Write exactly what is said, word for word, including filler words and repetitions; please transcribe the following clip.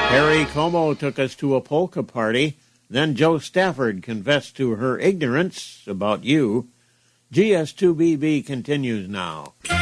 Perry Como took us to a polka party. Then Joe Stafford confessed to her ignorance about you. G S two B B continues now.